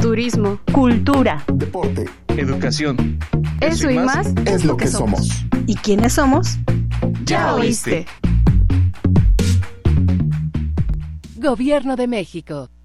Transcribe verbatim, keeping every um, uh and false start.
turismo, cultura, deporte, educación. Eso y más es lo que somos. ¿Y quiénes somos? Ya oíste. Gobierno de México.